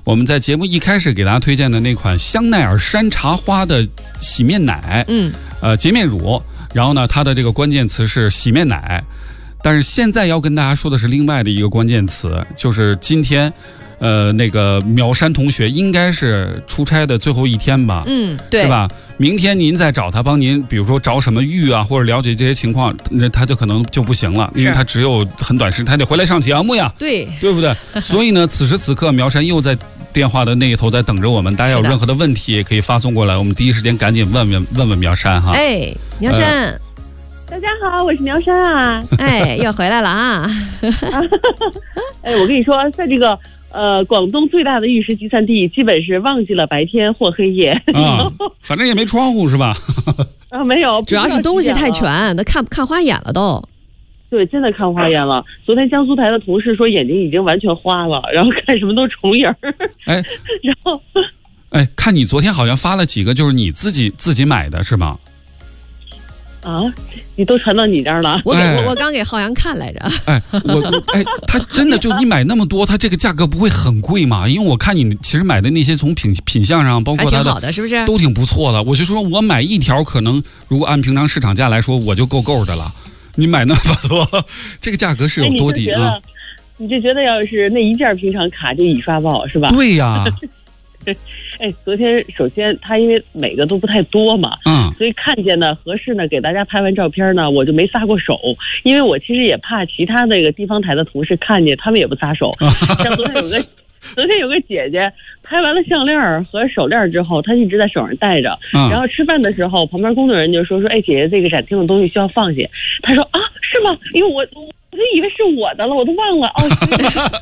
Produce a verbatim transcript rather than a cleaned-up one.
我们在节目一开始给大家推荐的那款香奈儿山茶花的洗面奶， 嗯， 呃，洁面乳。然后呢，它的这个关键词是洗面奶。但是现在要跟大家说的是另外的一个关键词，就是今天。呃，那个苗山同学应该是出差的最后一天吧？ 嗯，对， 是吧？明天您再找他帮您，比如说找什么玉啊，或者了解这些情况，那他就可能就不行了，因为他只有很短时间，他得回来上节目呀， 对， 对不对？所以呢，此时此刻苗山又在电话的那一头在等着我们，大家有任何的问题也可以发送过来，我们第一时间赶紧问问问问苗山哈。 哎，苗山。呃大家好，我是苗山啊！ 哎，又回来了啊！ 哎，我跟你说，在这个呃广东最大的玉石集散地，基本是忘记了白天或黑夜啊，反正也没窗户是吧？ 啊，没有， 主要是东西太全，都看看花眼了都。 对，真的看花眼了。昨天江苏台的同事说眼睛已经完全花了，然后看什么都重影儿。 哎， 然后， 哎，看你昨天好像发了几个，就是你自己自己买的是吗？ 啊，你都传到你这儿了？ 我给、 哎、 我我刚给浩洋看来着。 哎，我哎，他真的就你买那么多，他这个价格不会很贵吗？因为我看你其实买的那些从品品相上，包括它的， 还挺好的，是不是？ 都挺不错的。我就说我买一条，可能如果按平常市场价来说，我就够够的了。你买那么多，这个价格是有多低啊？ 你就觉得要是那一件平常卡就已刷爆是吧？ 对呀。 哎，昨天首先他因为每个都不太多嘛， 嗯， 所以看见呢合适呢，给大家拍完照片呢，我就没撒过手，因为我其实也怕其他那个地方台的同事看见，他们也不撒手。像昨天有个昨天有个姐姐拍完了项链和手链之后，她一直在手上戴着， 嗯、 然后吃饭的时候，旁边工作人员就说说，哎，姐姐这个展厅的东西需要放下。她说啊，是吗？因为我我就以为是我的了，我都忘了哦。